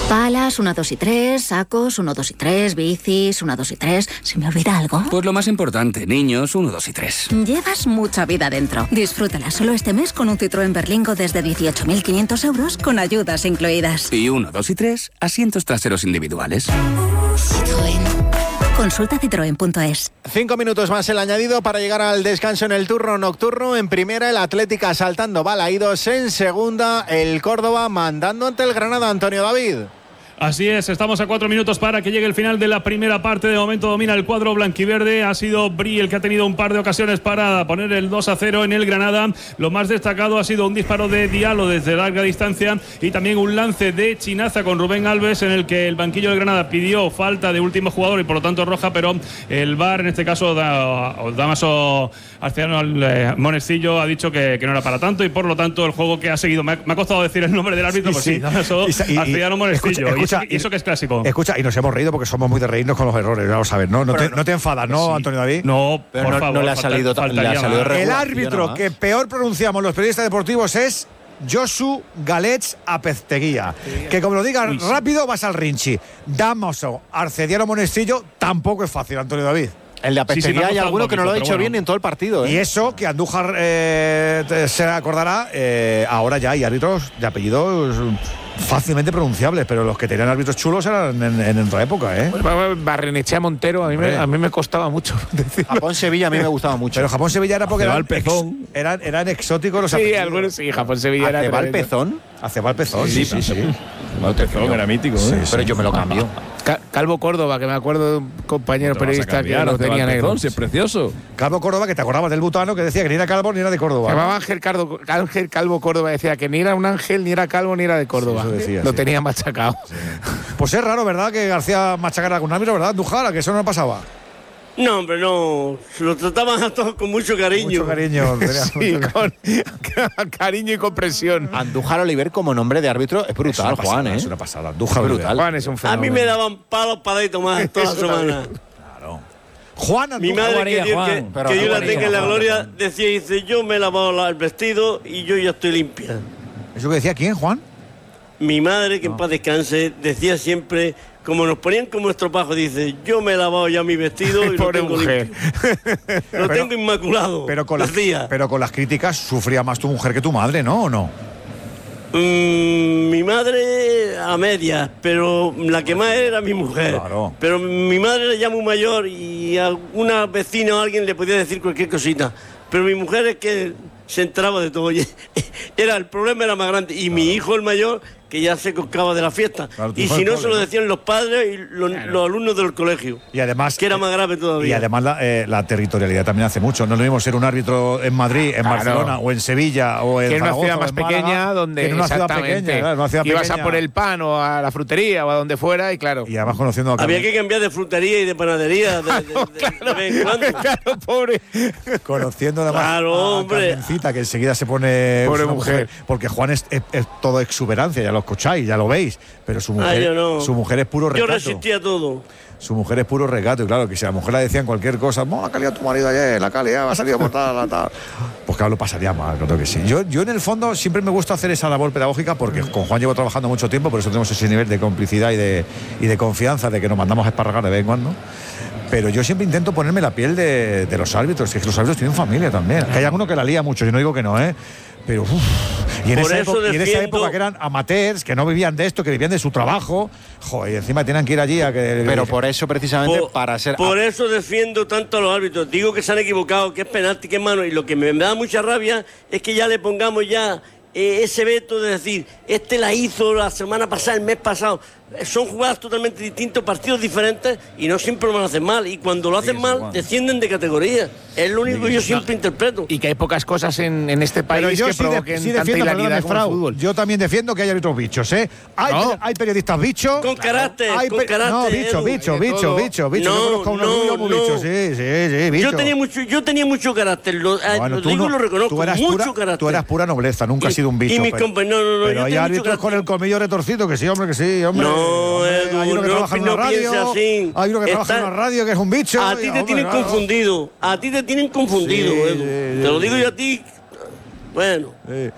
Palas, 1, 2 y 3, sacos, 1, 2 y 3, bicis, 1, 2 y 3. ¿Se me olvida algo? Pues lo más importante, niños, 1, 2 y 3. Llevas mucha vida dentro. Disfrútala solo este mes con un Citroën Berlingo desde 18.500 euros con ayudas incluidas. Y 1, 2 y 3, asientos traseros individuales. Citroën. Consulta citroen.es. 5 minutos más el añadido para llegar al descanso en el turno nocturno. En primera, el Atlético saltando balaídos. En segunda, el Córdoba mandando ante el Granada. Antonio David. Así es, estamos a 4 minutos para que llegue el final de la primera parte. De momento domina el cuadro blanquiverde. Ha sido Bri el que ha tenido un par de ocasiones para poner el 2-0 en el Granada. Lo más destacado ha sido un disparo de Diallo desde larga distancia y también un lance de Chinaza con Rubén Alves, en el que el banquillo del Granada pidió falta de último jugador y por lo tanto roja, pero el VAR, en este caso Damaso Arciano Monestillo, ha dicho que no era para tanto y por lo tanto el juego que ha seguido. Me ha costado decir el nombre del árbitro, pues sí, Damaso Arciano Monestillo. Y eso que es clásico. Escucha, y nos hemos reído porque somos muy de reírnos con los errores, vamos a ver, ¿no? No te enfadas, ¿no, Antonio David? No, pero por favor, no le ha salido el árbitro que peor pronunciamos los periodistas deportivos es Josu Galets Apezteguía. Sí, que como lo digas rápido vas al Rinchi. Damaso Arciano Monestillo tampoco es fácil, Antonio David. El de Apezteguía hay alguno que no lo ha hecho bien en todo el partido. Y eso, que Andújar se acordará, ahora ya hay árbitros de apellidos fácilmente pronunciables, pero los que tenían árbitros chulos eran en otra época, ¿eh? Barrenechea Montero a mí me costaba mucho decirlo. Japón-Sevilla a mí me gustaba mucho. Pero Japón-Sevilla era porque eran exóticos los apellidos. Sí, algunos sí, Japón-Sevilla era... ¿Acebal Pezón? Acebal Pezón, sí. Pezón era mítico, ¿eh? Sí, pero yo me lo cambio. Calvo Córdoba, que me acuerdo de un compañero periodista que lo tenía negro. Sí, es precioso. Calvo Córdoba, que te acordabas del butano, que decía que ni era calvo ni era de Córdoba. Se llamaba Ángel Calvo Córdoba, decía que ni era un ángel, ni era calvo, ni era de Córdoba. Sí, decía, lo tenía machacado. Sí. Pues es raro, ¿verdad?, que García machacara a algún árbitro, ¿verdad, Andújar? Que eso no pasaba. No, hombre, no. Se lo trataban a todos con mucho cariño. Mucho cariño. Sí, con cariño y comprensión. Andújar Oliver como nombre de árbitro es brutal, es Juan, ¿eh? Es una pasada. Andújar brutal. Juan es un fenómeno. A mí me daban palos para ir tomar toda la semana. Claro. Juan Andújar. Mi madre, que yo la tenga en la gloria, dice, yo me he lavado el vestido y yo ya estoy limpia. ¿Eso que decía quién, Juan? Mi madre, que en paz descanse, decía siempre, como nos ponían como estropajo, dice, yo me he lavado ya mi vestido y lo tengo limpio. Lo tengo inmaculado. Pero con las críticas sufría más tu mujer que tu madre, ¿no? ¿O no? Mi madre a medias, pero la que más era mi mujer. Claro. Pero mi madre era ya muy mayor y a alguna vecina o alguien le podía decir cualquier cosita. Pero mi mujer es que se enteraba de todo. El problema era más grande. Y mi hijo, el mayor, que ya se coscaba de la fiesta. Claro, y si no, se lo decían los padres y los alumnos del colegio. Y además, que era más grave todavía. Y además la territorialidad también hace mucho. No es lo mismo ser un árbitro en Madrid, en Barcelona o en Sevilla o en Zaragoza, una ciudad más pequeña donde una ciudad pequeña, claro, una ciudad ibas a por el pan o a la frutería o a donde fuera y claro. Y además conociendo a había que cambiar de frutería y de panadería de vez en cuando. Claro, pobre. Conociendo además a Carmencita, que enseguida se pone pobre mujer. Porque Juan es todo exuberancia, ya lo escucháis, ya lo veis, pero su mujer es puro recato. Yo resistía todo. Su mujer es puro recato y claro, que si a la mujer le decían cualquier cosa, la calidad tu marido ayer, la calidad ha salido por tal, pues claro, lo pasaría mal, creo que sí. Yo en el fondo siempre me gusta hacer esa labor pedagógica porque con Juan llevo trabajando mucho tiempo, por eso tenemos ese nivel de complicidad y de confianza, de que nos mandamos a esparragar de vez en cuando. Pero yo siempre intento ponerme la piel de los árbitros, que los árbitros tienen familia también. Que hay alguno que la lía mucho, yo no digo que no, pero y en esa época que eran amateurs, que no vivían de esto, que vivían de su trabajo, joder, y encima tenían que ir allí pero por eso precisamente por eso defiendo tanto a los árbitros. Digo que se han equivocado, que es penalti, que es mano, y lo que me da mucha rabia es que ya le pongamos ya ese veto de decir, la hizo la semana pasada, el mes pasado. Son jugadas totalmente distintas, partidos diferentes y no siempre lo hacen mal. Y cuando lo hacen mal, descienden de categoría. Es lo único que yo siempre interpreto. Y que hay pocas cosas en este país que provoquen tanta hilaridad como el fútbol. Yo también defiendo que hay árbitros bichos, Hay periodistas bichos. Con carácter, con carácter. No, bicho. Yo conozco a unos muy bichos, sí, bicho. Yo tenía mucho carácter, lo digo y lo reconozco, mucho carácter. Tú eras pura nobleza, nunca has sido un bicho. Y mis compañeros, pero hay árbitros con el colmillo retorcido, que sí, hombre. Hay uno que trabaja en una radio. Hay uno que trabaja en una radio que es un bicho. A ti te tienen confundido. A ti te tienen confundido, Edu. Te lo digo yo a ti. Bueno.